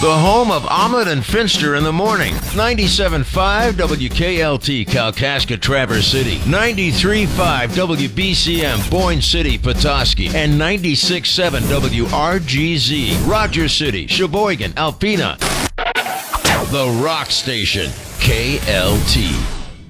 The home of Ahmed and Finster in the morning. 97.5 WKLT, Kalkaska, Traverse City. 93.5 WBCM, Boyne City, Petoskey. And 96.7 WRGZ, Rogers City, Sheboygan, Alpena. The Rock Station, KLT.